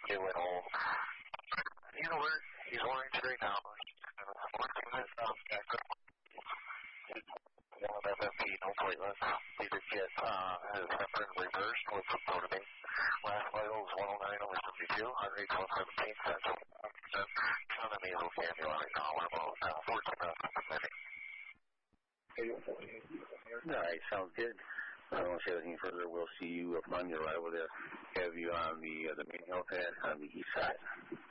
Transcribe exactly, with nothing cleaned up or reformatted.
He went home. He's alert. He's orange right now. Working this um, one F F P, no plateless. He did get uh, his heparin reversed with some protamine. Last vital was one oh nine over seventy-two. Heart rate one seventeen. Central percent. On the nasal cannula right now. We're about uh, fourteen thousand per minute. All right, sounds good. I don't want to say anything further. We'll see you upon your arrival there. Have you on the uh, the main helipad on the east side.